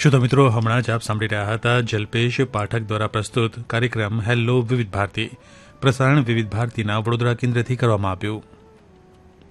શ્રોતા મિત્રો, હમણાં જ આપ સાંભળી રહ્યા હતા જલ્પેશ પાઠક દ્વારા પ્રસ્તુત કાર્યક્રમ હેલો વિવિધ ભારતી. પ્રસારણ વિવિધ ભારતીના વડોદરા કેન્દ્રથી કરવામાં આવ્યું.